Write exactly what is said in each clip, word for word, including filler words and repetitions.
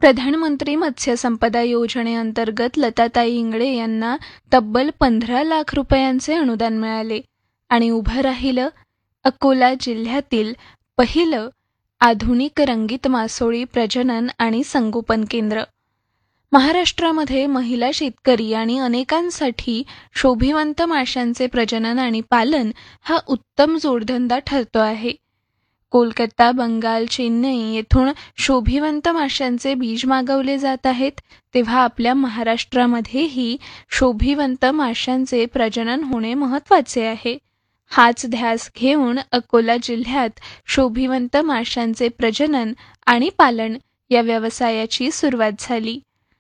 प्रधानमंत्री मत्स्य संपदा योजनेअंतर्गत लताताई इंगळे यांना तब्बल पंधरा लाख रुपयांचे अनुदान मिळाले आणि उभं राहिलं अकोला जिल्ह्यातील पहिलं आधुनिक रंगीत मासोळी प्रजनन आणि संगोपन केंद्र. महाराष्ट्रामध्ये महिला शेतकरी आणि अनेकांसाठी शोभिवंत माशांचे प्रजनन आणि पालन हा उत्तम जोडधंदा ठरतो आहे. कोलकाता, बंगाल, चेन्नई येथून शोभिवंत माशांचे बीज मागवले जात आहेत, तेव्हा आपल्या महाराष्ट्रामध्येही शोभिवंत माशांचे प्रजनन होणे महत्त्वाचे आहे. हाच ध्यास घेऊन अकोला जिल्ह्यात शोभिवंत माशांचे प्रजनन आणि पालन या व्यवसायाची सुरुवात झाली.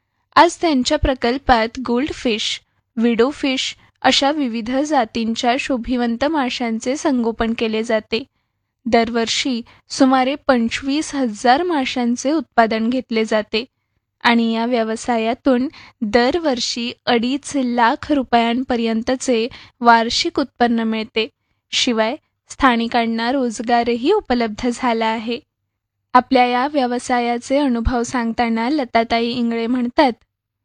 आज त्यांच्या प्रकल्पात गोल्डफिश, विडोफिश अशा विविध जातींच्या शोभिवंत माशांचे संगोपन केले जाते. दरवर्षी सुमारे पंचवीस हजार माशांचे उत्पादन घेतले जाते आणि या व्यवसायातून दरवर्षी अडीच लाख रुपयांपर्यंतचे वार्षिक उत्पन्न मिळते. शिवाय स्थानिकांना रोजगारही उपलब्ध झाला आहे. आपल्या या व्यवसायाचे अनुभव सांगताना लताताई इंगळे म्हणतात,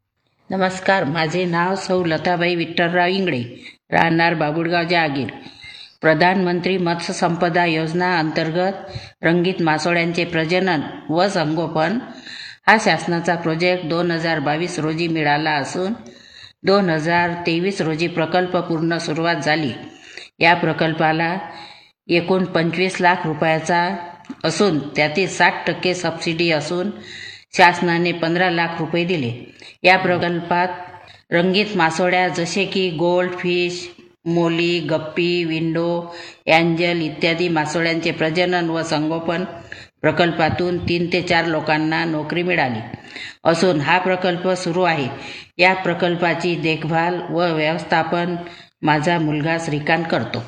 नमस्कार, माझे नाव सौ लताबाई विठ्ठलराव इंगळे, राहणार बाबुळगाव जहागीर. प्रधानमंत्री मत्स्य संपदा योजना अंतर्गत रंगीत मासोळ्यांचे प्रजनन व संगोपन हा शासनाचा प्रोजेक्ट दोन हजार बावीस रोजी मिळाला असून दोन हजार तेवीस रोजी प्रकल्प पूर्ण सुरुवात झाली. या प्रकल्पाला एकूण पंचवीस लाख रुपयाचा असून त्यातील साठ टक्के सबसिडी असून शासनाने पंधरा लाख रुपये दिले. या प्रकल्पात रंगीत मासोळ्या जसे की गोल्ड फिश, मोली, गप्पी, विंडो, एंजल इत्यादी मासोळ्यांचे प्रजनन व संगोपन प्रकल्पातून तीन ते चार लोकांना नोकरी मिळाली असून हा प्रकल्प सुरू आहे. या प्रकल्पाची देखभाल व व्यवस्थापन माझा मुलगा श्रीकांत करतो.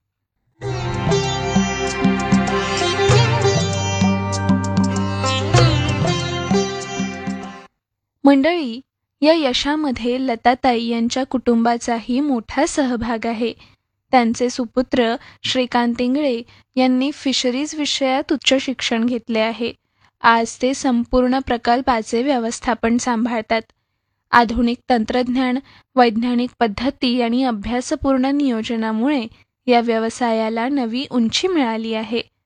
मंडळी, या यशामध्ये लताताई यांच्या कुटुंबाचाही मोठा सहभाग आहे. त्यांचे सुपुत्र श्रीकांत इंगळे यांनी फिशरीज विषयात उच्च शिक्षण घेतले आहे. आज ते संपूर्ण प्रकल्पाचे व्यवस्थापन सांभाळतात. आधुनिक तंत्रज्ञान, वैज्ञानिक पद्धती आणि अभ्यासपूर्ण नियोजनामुळे या व्यवसायाला नवी उंची मिळाली आहे.